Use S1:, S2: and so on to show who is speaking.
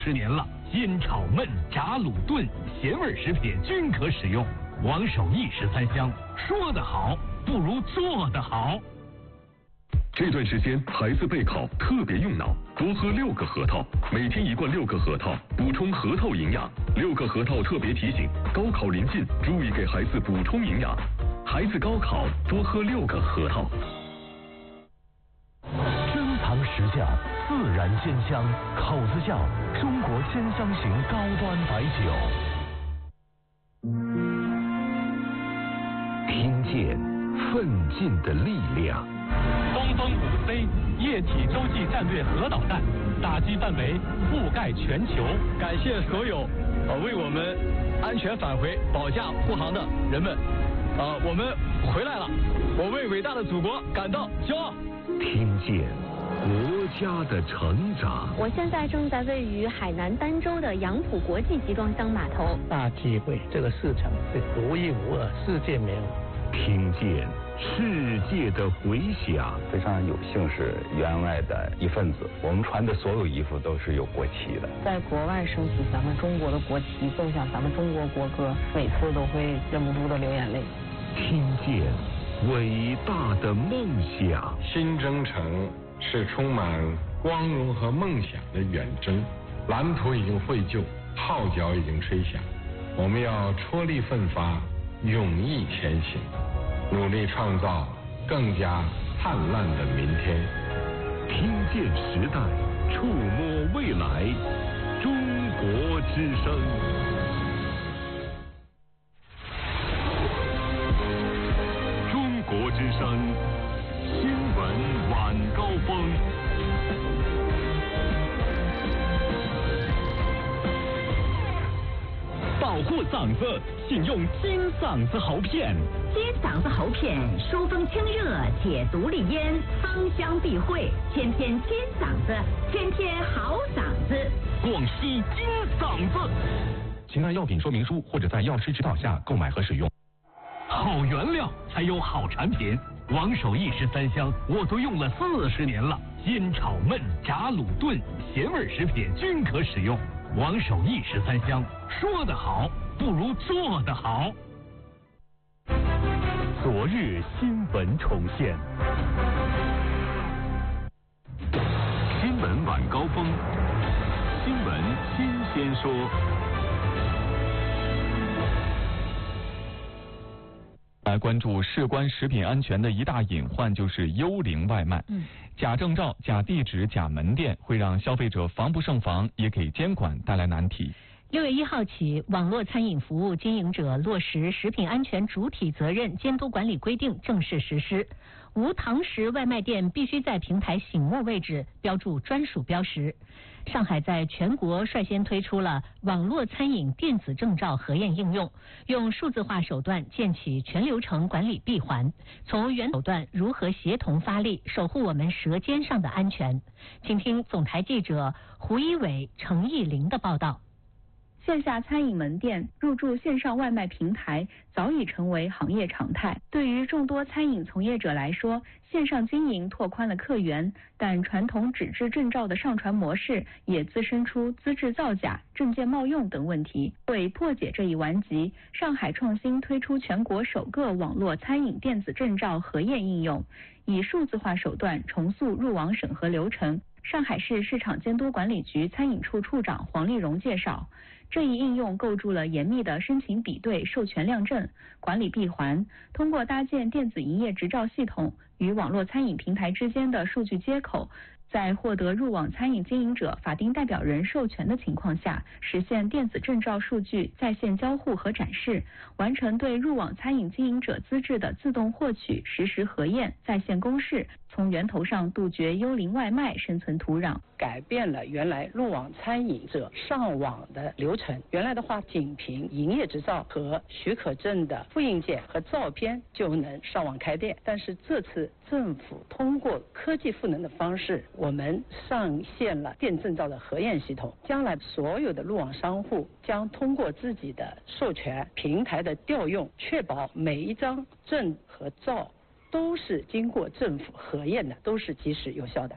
S1: 10年了，煎炒焖炸卤炖咸味食品均可使用。王守义13香，说得好不如做得好。
S2: 这段时间孩子备考特别用脑，多喝6个核桃，每天1罐6个核桃，补充核桃营养。6个核桃特别提醒：高考临近，注意给孩子补充营养。孩子高考多喝6个核桃。
S3: 珍藏实窖，自然鲜香，口子窖，中国鲜香型高端白酒。听见奋进的力量。
S1: 东风5C 液体洲际战略核导弹打击范围覆盖全球。
S4: 感谢所有为我们安全返回保驾护航的人们。我们回来了，我为伟大的祖国感到骄傲。
S3: 听见国家的成长。
S5: 我现在正在位于海南儋州的杨浦国际集装箱码头。
S6: 大机会，这个市场是独一无二，世界没有。
S3: 听见世界的回响。
S7: 非常有幸是员外的一份子，我们穿的所有衣服都是有国旗的。
S8: 在国外升起咱们中国的国旗，奏响咱们中国国歌，每次都会忍不住的流眼泪。
S3: 听见伟大的梦想。
S9: 新征程是充满光荣和梦想的远征，蓝图已经绘就，号角已经吹响，我们要踔厉奋发，勇毅前行，努力创造更加灿烂的明天。
S3: 听见时代，触摸未来，中国之声。中国之声新闻晚高峰。
S1: 保护嗓子，请用金嗓子喉片。
S10: 金嗓子喉片，疏风清热，解毒利咽，芳香避秽，天天金嗓子，天天好嗓子。
S1: 广西金嗓子。
S2: 请按药品说明书或者在药师指导下购买和使用。
S1: 好原料才有好产品。王守义13香，我都用了40年了。煎炒焖炸卤炖咸味食品均可使用。王守义13香，说得好不如做得好。
S3: 昨日新闻重现。新闻晚高峰，新闻新鲜说。
S11: 来关注事关食品安全的一大隐患，就是幽灵外卖。假证照、假地址、假门店会让消费者防不胜防，也给监管带来难题。
S10: 6月1号起，网络餐饮服务经营者落实食品安全主体责任监督管理规定正式实施。无堂食外卖店必须在平台醒目位置标注专属标识。上海在全国率先推出了网络餐饮电子证照核验应用，用数字化手段建起全流程管理闭环，从原手段如何协同发力，守护我们舌尖上的安全。请听总台记者胡一伟、程艺林的报道。
S12: 线下餐饮门店入驻线上外卖平台早已成为行业常态。对于众多餐饮从业者来说，线上经营拓宽了客源，但传统纸质证照的上传模式也滋生出资质造假、证件冒用等问题。为破解这一顽疾，上海创新推出全国首个网络餐饮电子证照核验应用，以数字化手段重塑入网审核流程。上海市市场监督管理局餐饮处处长黄丽蓉介绍，这一应用构筑了严密的申请比对、授权量证、管理闭环，通过搭建电子营业执照系统与网络餐饮平台之间的数据接口，在获得入网餐饮经营者法定代表人授权的情况下，实现电子证照数据在线交互和展示，完成对入网餐饮经营者资质的自动获取、实时核验、在线公示，从源头上杜绝幽灵外卖生存土壤。
S6: 改变了原来入网餐饮者上网的流程。原来的话，仅凭营业执照和许可证的复印件和照片就能上网开店。但是这次政府通过科技赋能的方式，我们上线了电证照的核验系统。将来所有的入网商户将通过自己的授权平台的调用，确保每一张证和照都是经过政府核验的，都是及时有效的。